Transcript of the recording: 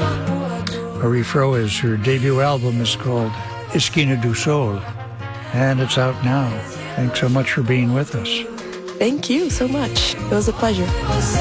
Marie Froes, her debut album is called Esquina do Sol, and it's out now. Thanks so much for being with us. Thank you so much. It was a pleasure.